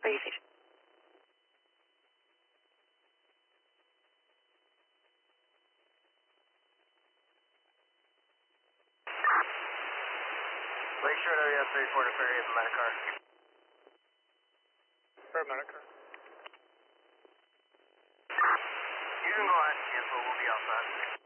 Radio station. Lakeshore area 3-4 to ferry at the Medicar. Medicar. You can go ahead and cancel, we'll be outside.